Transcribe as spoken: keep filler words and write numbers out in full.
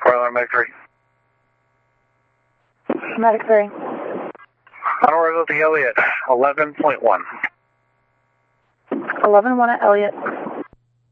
Fire Medic three. Medic three. Onward with the Elliott, eleven point one. eleven one at Elliott.